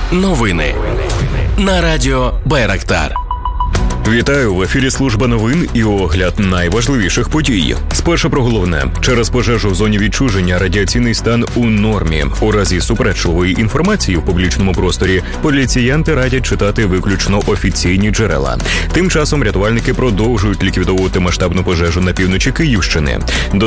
Новини на радіо Байрактар. Вітаю, в ефірі служба новин і огляд найважливіших подій. Спершу про головне. Через пожежу в зоні відчуження радіаційний стан у нормі. У разі суперечливої інформації в публічному просторі поліціянти радять читати виключно офіційні джерела. Тим часом рятувальники продовжують ліквідовувати масштабну пожежу на півночі Київщини.